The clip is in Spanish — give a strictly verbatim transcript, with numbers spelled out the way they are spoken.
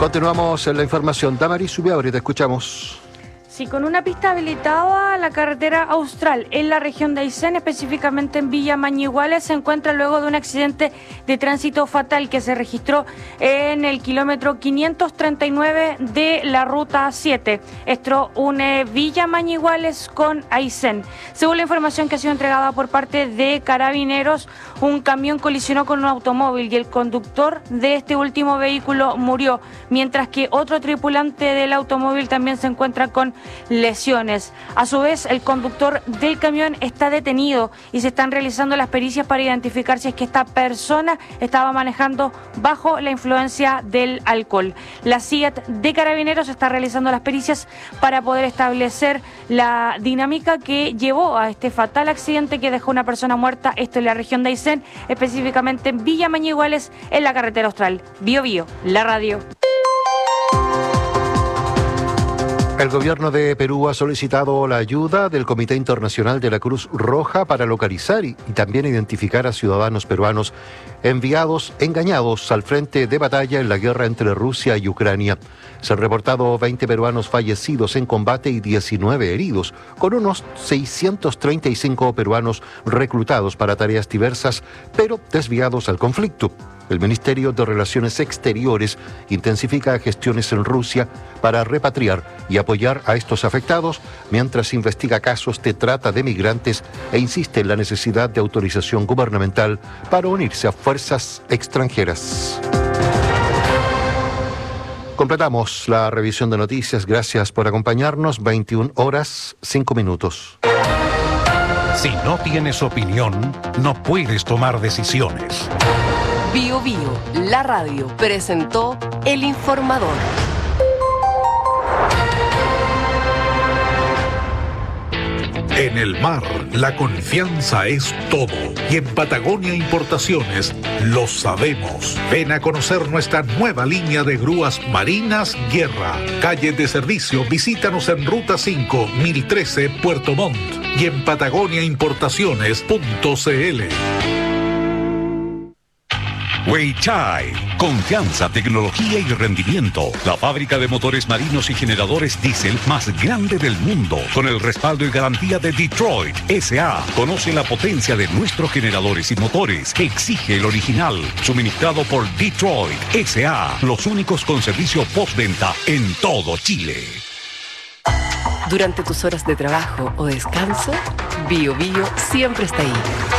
Continuamos en la información. Damaris Subiabre, te escuchamos. Sí, con una pista habilitada a la carretera Austral en la región de Aysén, específicamente en Villa Mañiguales, se encuentra luego de un accidente de tránsito fatal que se registró en el kilómetro quinientos treinta y nueve de la ruta siete. Esto une Villa Mañiguales con Aysén. Según la información que ha sido entregada por parte de Carabineros, un camión colisionó con un automóvil y el conductor de este último vehículo murió, mientras que otro tripulante del automóvil también se encuentra con lesiones. A su vez, el conductor del camión está detenido y se están realizando las pericias para identificar si es que esta persona estaba manejando bajo la influencia del alcohol. La C I A T de Carabineros está realizando las pericias para poder establecer la dinámica que llevó a este fatal accidente que dejó una persona muerta, esto en la región de Aysén, específicamente en Villa Mañiguales, en la carretera Austral. Bio Bio, la radio. El gobierno de Perú ha solicitado la ayuda del Comité Internacional de la Cruz Roja para localizar y, y también identificar a ciudadanos peruanos enviados engañados al frente de batalla en la guerra entre Rusia y Ucrania. Se han reportado veinte peruanos fallecidos en combate y diecinueve heridos, con unos seiscientos treinta y cinco peruanos reclutados para tareas diversas, pero desviados al conflicto. El Ministerio de Relaciones Exteriores intensifica gestiones en Rusia para repatriar y apoyar a estos afectados, mientras investiga casos de trata de migrantes e insiste en la necesidad de autorización gubernamental para unirse a fuerzas extranjeras. Completamos la revisión de noticias. Gracias por acompañarnos. veintiuna horas, cinco minutos. Si no tienes opinión, no puedes tomar decisiones. Bio Bio, la radio, presentó El Informador. En el mar, la confianza es todo. Y en Patagonia Importaciones lo sabemos. Ven a conocer nuestra nueva línea de grúas marinas Guerra. Calle de servicio, visítanos en Ruta cinco, mil trece, Puerto Montt. Y en patagonia importaciones punto c l. Weichai, confianza, tecnología y rendimiento. La fábrica de motores marinos y generadores diésel más grande del mundo, con el respaldo y garantía de Detroit S A Conoce la potencia de nuestros generadores y motores. Exige el original, suministrado por Detroit S A Los únicos con servicio postventa en todo Chile. Durante tus horas de trabajo o descanso, Bio Bio siempre está ahí,